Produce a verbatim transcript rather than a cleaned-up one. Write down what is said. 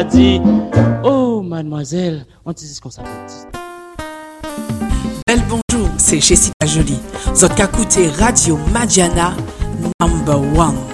a dit, oh mademoiselle, on dit qu'on s'appelle. Bel bonjour, c'est Jessica Jolie. Vous avez écouté Radio Madiana number one.